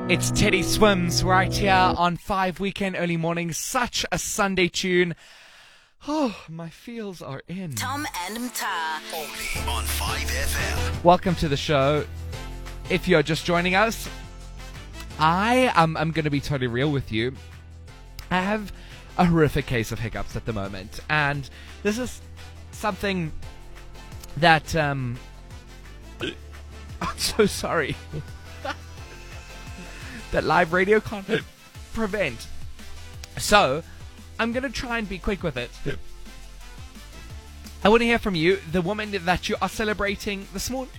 It's Teddy Swims right here on 5 Weekend Early Mornings. Such a Sunday tune. Oh, my feels are in. Tom and Mta. Only on 5FM. Welcome to the show. If you're just joining us, I'm going to be totally real with you. I have a horrific case of hiccups at the moment, and this is something that I'm so sorry that live radio can't prevent. So I'm going to try and be quick with it. I want to hear from you, the woman that you are celebrating this morning.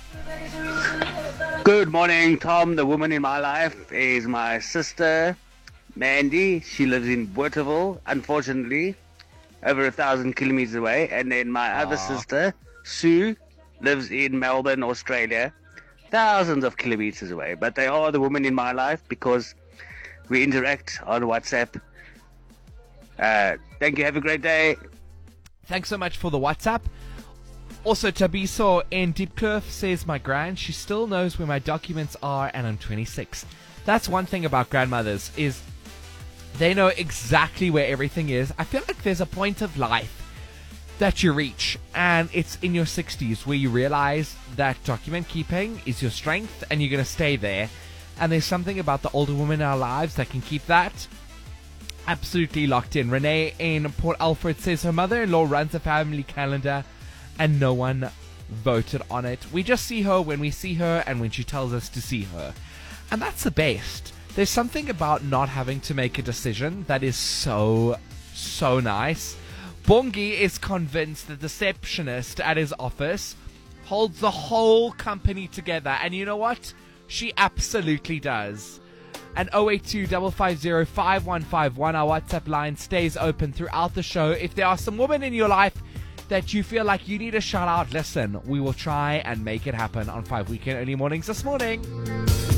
Good morning, Tom. The woman in my life is my sister, Mandy. She lives in Boerteville, unfortunately, over 1,000 kilometers away. And then my other sister, Sue, lives in Melbourne, Australia, thousands of kilometers away. But they are the women in my life because we interact on WhatsApp. Thank you. Have a great day. Thanks so much for the WhatsApp. Also, Tabiso in Diepkloof says, my gran, she still knows where my documents are and I'm 26. That's one thing about grandmothers, is they know exactly where everything is. I feel like there's a point of life that you reach, and it's in your 60s where you realize that document keeping is your strength and you're going to stay there. And there's something about the older women in our lives that can keep that absolutely locked in. Renee in Port Alfred says her mother-in-law runs a family calendar and no one voted on it. We just see her when we see her and when she tells us to see her. And that's the best. There's something about not having to make a decision that is so nice. Bongi is convinced the receptionist at his office holds the whole company together. And you know what? She absolutely does. And 082-550-5151, our WhatsApp line stays open throughout the show. If there are some women in your life that you feel like you need a shout out, listen, we will try and make it happen on 5 Weekend Early Mornings this morning.